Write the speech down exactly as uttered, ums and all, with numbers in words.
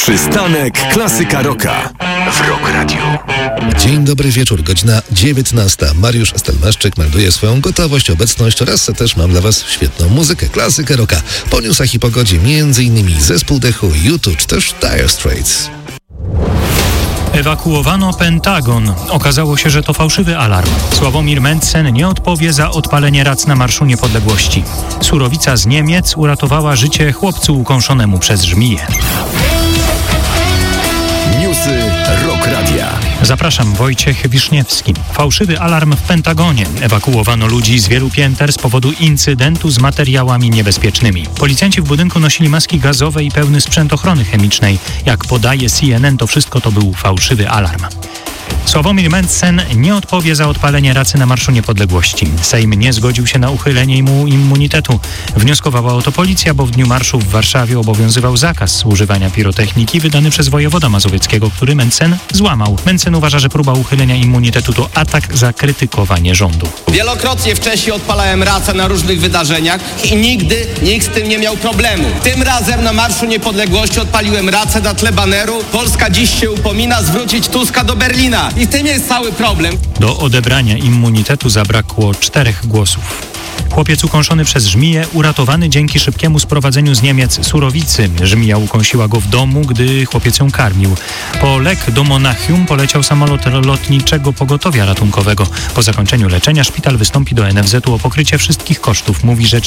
Przystanek Klasyka Rocka w Rock Radio. Dzień dobry wieczór, godzina dziewiętnasta. Mariusz Stelmaszczyk melduje swoją gotowość, obecność oraz też mam dla Was świetną muzykę, klasykę rocka. Po newsach i pogodzie między innymi zespół Dechu, U two czy też Dire Straits. Ewakuowano Pentagon. Okazało się, że to fałszywy alarm. Sławomir Mencen nie odpowie za odpalenie rac na Marszu Niepodległości. Surowica z Niemiec uratowała życie chłopcu ukąszonemu przez żmiję. Newsy Rock Radia. Zapraszam, Wojciech Wiszniewski. Fałszywy alarm w Pentagonie. Ewakuowano ludzi z wielu pięter z powodu incydentu z materiałami niebezpiecznymi. Policjanci w budynku nosili maski gazowe i pełny sprzęt ochrony chemicznej. Jak podaje C N N, to wszystko to był fałszywy alarm. Sławomir Mencen nie odpowie za odpalenie racy na Marszu Niepodległości. Sejm nie zgodził się na uchylenie mu immunitetu. Wnioskowała o to policja, bo w dniu marszu w Warszawie obowiązywał zakaz używania pirotechniki wydany przez wojewoda mazowieckiego, który Mencen złamał. Mencen uważa, że próba uchylenia immunitetu to atak za krytykowanie rządu. Wielokrotnie wcześniej odpalałem racę na różnych wydarzeniach i nigdy nikt z tym nie miał problemu. Tym razem na Marszu Niepodległości odpaliłem racę na tle baneru "Polska dziś się upomina, zwrócić Tuska do Berlina". I w tym jest cały problem. Do odebrania immunitetu zabrakło czterech głosów. Chłopiec ukąszony przez żmiję uratowany dzięki szybkiemu sprowadzeniu z Niemiec surowicy. Żmija ukąsiła go w domu, gdy chłopiec ją karmił. Po lek do Monachium poleciał samolot lotniczego pogotowia ratunkowego. Po zakończeniu leczenia szpital wystąpi do N F Z u o pokrycie wszystkich kosztów, mówi rzecznik